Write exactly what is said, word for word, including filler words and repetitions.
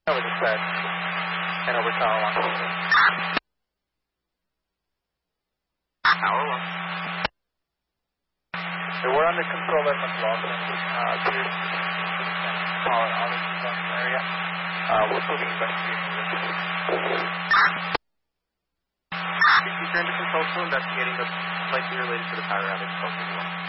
Over dispatch. And over tower one. Tower one. So we're under control at McLaughlin. Uh, clear power outage in the area. Uh, we're still being investigated. If you turn to control, still investigating the likely related to the power outage.